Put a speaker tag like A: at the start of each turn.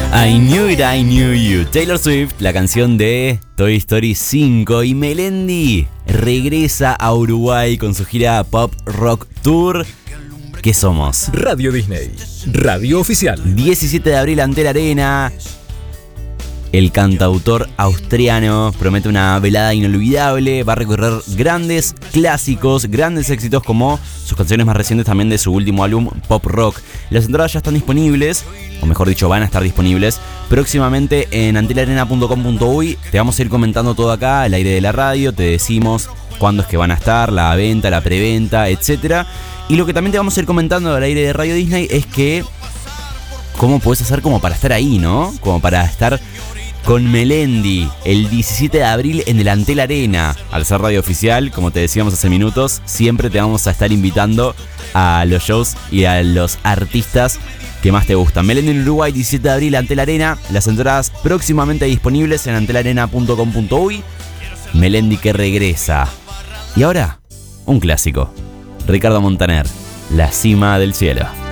A: I Knew You. Taylor Swift, la canción de Toy Story 5. Y Melendi regresa a Uruguay con su gira Pop Rock Tour. ¿Qué somos?
B: Radio Disney, radio oficial.
A: 17 de abril, Antel Arena. El cantautor austriano promete una velada inolvidable. Va a recorrer grandes clásicos, grandes éxitos como sus canciones más recientes también de su último álbum Pop Rock. Las entradas ya están disponibles, o mejor dicho, van a estar disponibles próximamente en antelarena.com.uy. Te vamos a ir comentando todo acá al aire de la radio. Te decimos cuándo es que van a estar, la venta, la preventa, etc. Y lo que también te vamos a ir comentando al aire de Radio Disney es que cómo puedes hacer como para estar ahí, ¿no? Como para estar con Melendi el 17 de abril en el Antel Arena. Al ser radio oficial, como te decíamos hace minutos, siempre te vamos a estar invitando a los shows y a los artistas que más te gustan. Melendi en Uruguay, 17 de abril, Antel Arena. Las entradas próximamente disponibles en antelarena.com.uy. Melendi que regresa. Y ahora, un clásico. Ricardo Montaner, La Cima del Cielo.